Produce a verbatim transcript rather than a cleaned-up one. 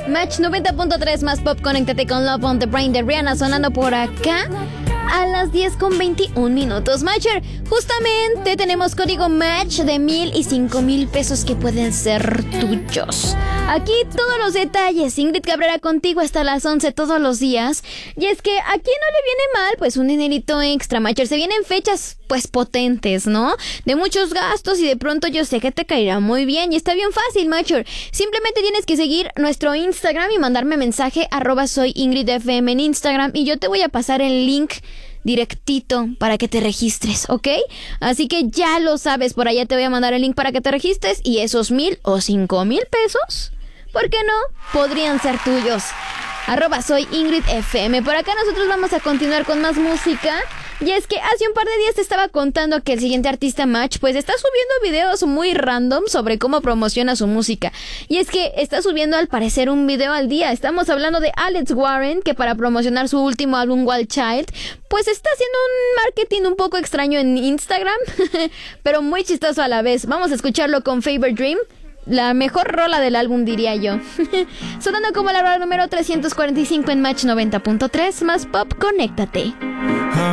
Match noventa punto tres más pop, conéctate con Love on the Brain de Rihanna sonando por acá a las diez con veintiún minutos. Matcher, justamente tenemos código Match de mil y cinco mil pesos que pueden ser tuyos. Aquí todos los detalles. Ingrid Cabrera contigo hasta las once todos los días. Y es que aquí no le viene mal, pues un dinerito extra, Matcher. Se vienen fechas, pues potentes, ¿no? De muchos gastos y de pronto yo sé que te caerá muy bien. Y está bien fácil, Matcher. Simplemente tienes que seguir nuestro Instagram y mandarme mensaje arroba soy Ingrid F M en Instagram y yo te voy a pasar el link directito para que te registres, ¿ok? Así que ya lo sabes, por allá te voy a mandar el link para que te registres y esos mil o cinco mil pesos, ¿por qué no? Podrían ser tuyos. Arroba soy Ingrid F M. Por acá nosotros vamos a continuar con más música. Y es que hace un par de días te estaba contando que el siguiente artista Match pues está subiendo videos muy random sobre cómo promociona su música. Y es que está subiendo al parecer un video al día. Estamos hablando de Alex Warren, que para promocionar su último álbum Wild Child pues está haciendo un marketing un poco extraño en Instagram, pero muy chistoso a la vez. Vamos a escucharlo con Favorite Dream. La mejor rola del álbum, diría yo. Sonando como la rola número trescientos cuarenta y cinco en Match noventa punto tres más pop, conéctate.